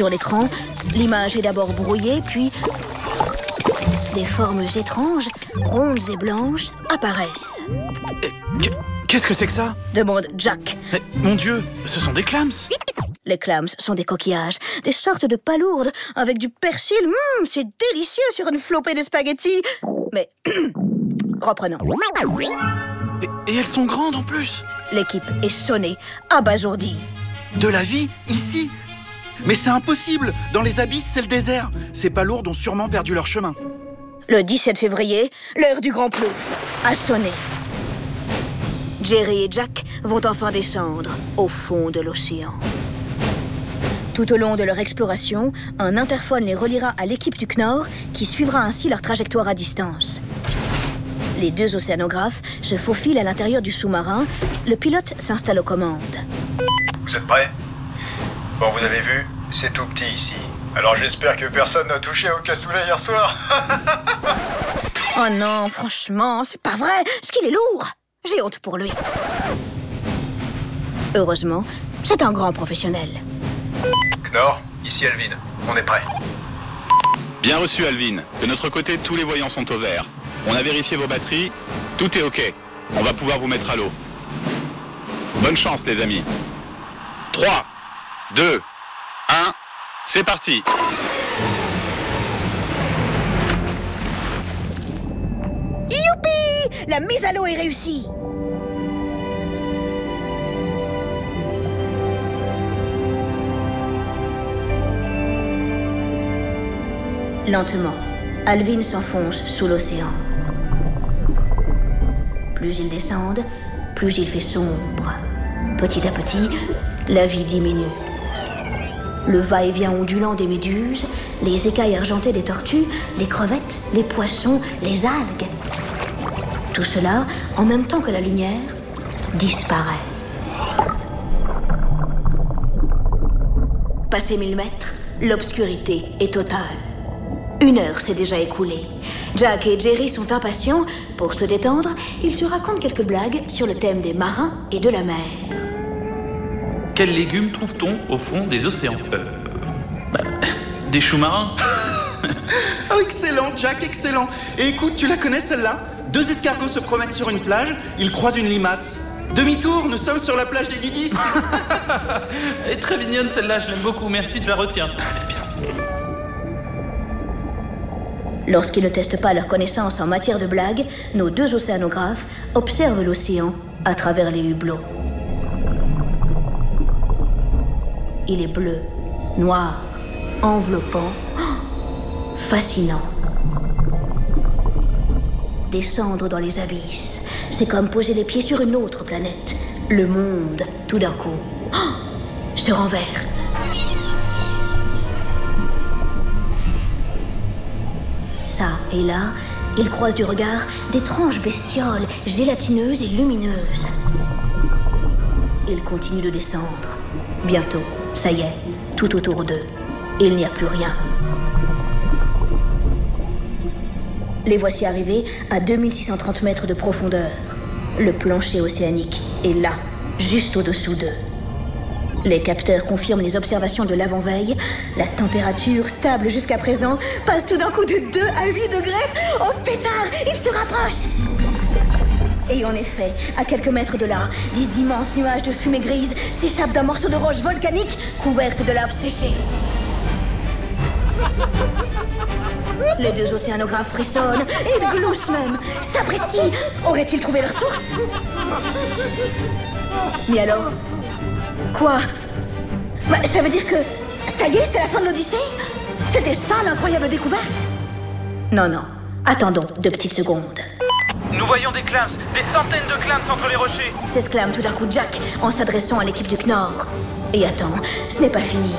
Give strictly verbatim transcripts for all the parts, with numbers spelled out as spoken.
Sur l'écran, l'image est d'abord brouillée, puis des formes étranges, rondes et blanches, apparaissent. Qu'est-ce que c'est que ça? Demande Jack. Mais, mon Dieu, ce sont des clams. Les clams sont des coquillages, des sortes de palourdes avec du persil. Mmh, c'est délicieux sur une flopée de spaghettis. Mais, reprenons. Et, et elles sont grandes en plus. L'équipe est sonnée, abasourdie. De la vie, ici? Mais c'est impossible. Dans les abysses, c'est le désert. Ces palourdes ont sûrement perdu leur chemin. Le dix-sept février, l'heure du grand plouf a sonné. Jerry et Jack vont enfin descendre au fond de l'océan. Tout au long de leur exploration, un interphone les reliera à l'équipe du Knorr qui suivra ainsi leur trajectoire à distance. Les deux océanographes se faufilent à l'intérieur du sous-marin. Le pilote s'installe aux commandes. Vous êtes prêts? Bon, vous avez vu, c'est tout petit ici. Alors j'espère que personne n'a touché au cassoulet hier soir. Oh non, franchement, c'est pas vrai. Ce qu'il est lourd. J'ai honte pour lui. Heureusement, c'est un grand professionnel. Knorr, ici Alvin, on est prêt. Bien reçu Alvin. De notre côté, tous les voyants sont au vert. On a vérifié vos batteries, tout est ok. On va pouvoir vous mettre à l'eau. Bonne chance les amis. trois, deux, un, c'est parti. Youpi! La mise à l'eau est réussie. Lentement, Alvin s'enfonce sous l'océan. Plus ils descendent, plus il fait sombre. Petit à petit, la vie diminue. Le va-et-vient ondulant des méduses, les écailles argentées des tortues, les crevettes, les poissons, les algues. Tout cela, en même temps que la lumière, disparaît. Passé mille mètres, l'obscurité est totale. Une heure s'est déjà écoulée. Jack et Jerry sont impatients. Pour se détendre, ils se racontent quelques blagues sur le thème des marins et de la mer. Quels légumes trouve-t-on au fond des océans? euh, bah, Des choux marins. Oh, excellent, Jack, excellent. Et écoute, tu la connais celle-là? Deux escargots se promènent sur une plage, ils croisent une limace. Demi-tour, nous sommes sur la plage des nudistes. Elle est très mignonne celle-là, je l'aime beaucoup, merci, je la retiens. Elle est bien. Lorsqu'ils ne testent pas leur connaissance en matière de blagues, nos deux océanographes observent l'océan à travers les hublots. Il est bleu, noir, enveloppant, fascinant. Descendre dans les abysses, c'est comme poser les pieds sur une autre planète. Le monde, tout d'un coup, se renverse. Ça et là, ils croisent du regard d'étranges bestioles gélatineuses et lumineuses. Ils continuent de descendre. Bientôt, ça y est, tout autour d'eux, il n'y a plus rien. Les voici arrivés à deux mille six cent trente mètres de profondeur. Le plancher océanique est là, juste au-dessous d'eux. Les capteurs confirment les observations de l'avant-veille. La température, stable jusqu'à présent, passe tout d'un coup de deux à huit degrés. Oh pétard, il se rapproche! Et en effet, à quelques mètres de là, des immenses nuages de fumée grise s'échappent d'un morceau de roche volcanique couverte de lave séchée. Les deux océanographes frissonnent, ils gloussent même. Sapristi! Auraient-ils trouvé leur source? Mais alors? Quoi? Bah, ça veut dire que... ça y est, c'est la fin de l'Odyssée? C'était ça l'incroyable découverte? Non, non. Attendons deux petites secondes. Nous voyons des clams, des centaines de clams entre les rochers. S'exclame tout d'un coup Jack en s'adressant à l'équipe du Knorr. Et attends, ce n'est pas fini.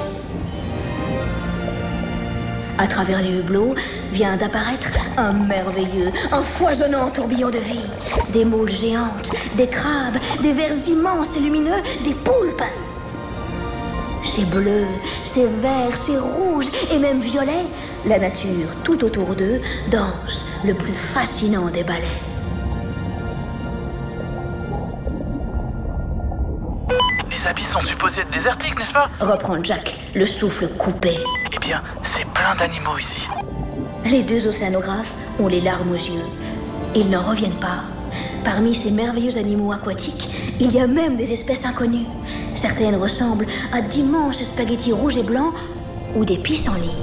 À travers les hublots vient d'apparaître un merveilleux, un foisonnant tourbillon de vie. Des moules géantes, des crabes, des vers immenses et lumineux, des poulpes. C'est bleu, c'est vert, c'est rouge et même violet. La nature, tout autour d'eux, danse le plus fascinant des ballets. Les abysses sont supposés être désertiques, n'est-ce pas? Reprend Jack, le souffle coupé. Eh bien, c'est plein d'animaux ici. Les deux océanographes ont les larmes aux yeux. Ils n'en reviennent pas. Parmi ces merveilleux animaux aquatiques, il y a même des espèces inconnues. Certaines ressemblent à d'immenses spaghettis rouges et blancs ou des pissenlits.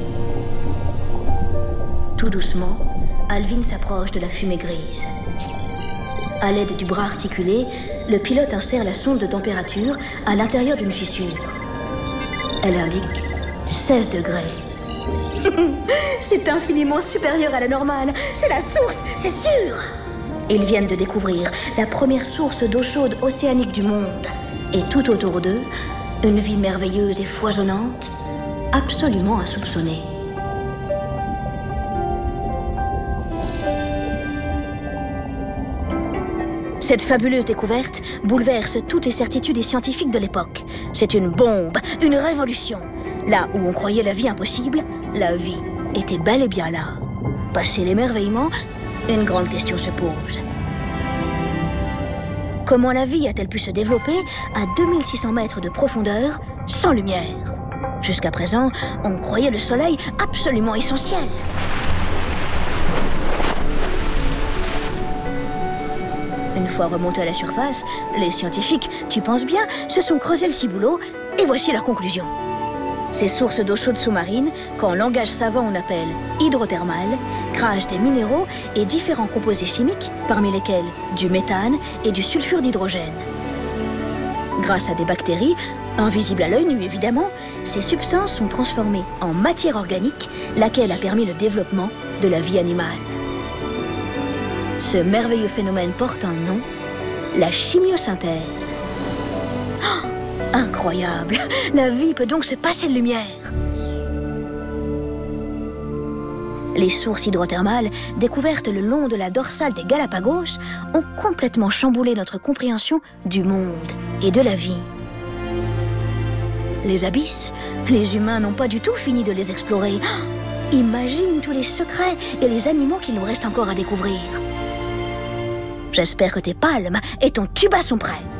Tout doucement, Alvin s'approche de la fumée grise. À l'aide du bras articulé, le pilote insère la sonde de température à l'intérieur d'une fissure. Elle indique seize degrés. C'est infiniment supérieur à la normale. C'est la source, c'est sûr. Ils viennent de découvrir la première source d'eau chaude océanique du monde. Et tout autour d'eux, une vie merveilleuse et foisonnante, absolument insoupçonnée. Cette fabuleuse découverte bouleverse toutes les certitudes des scientifiques de l'époque. C'est une bombe, une révolution. Là où on croyait la vie impossible, la vie était bel et bien là. Passé l'émerveillement, une grande question se pose. Comment la vie a-t-elle pu se développer à deux mille six cents mètres de profondeur, sans lumière? Jusqu'à présent, on croyait le soleil absolument essentiel. Une fois remontés à la surface, les scientifiques, tu penses bien, se sont creusés le ciboulot et voici leur conclusion. Ces sources d'eau chaude sous-marine, qu'en langage savant on appelle hydrothermales, crachent des minéraux et différents composés chimiques, parmi lesquels du méthane et du sulfure d'hydrogène. Grâce à des bactéries, invisibles à l'œil nu évidemment, ces substances sont transformées en matière organique, laquelle a permis le développement de la vie animale. Ce merveilleux phénomène porte un nom, la chimiosynthèse. Oh, incroyable! La vie peut donc se passer de lumière. Les sources hydrothermales, découvertes le long de la dorsale des Galapagos, ont complètement chamboulé notre compréhension du monde et de la vie. Les abysses, les humains n'ont pas du tout fini de les explorer. Oh, imagine tous les secrets et les animaux qu'il nous reste encore à découvrir. J'espère que tes palmes et ton tuba sont prêts.